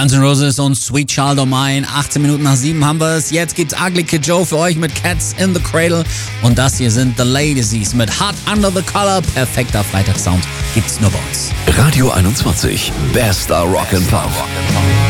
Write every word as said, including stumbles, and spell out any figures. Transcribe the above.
Guns N' Roses und Sweet Child O' Mine. achtzehn Minuten nach sieben haben wir es. Jetzt gibt's Ugly Kid Joe für euch mit Cats in the Cradle. Und das hier sind The Ladies mit Hot Under the Collar. Perfekter Freitagssound gibt's nur bei uns. Radio einundzwanzig. Bester Rock and Pop.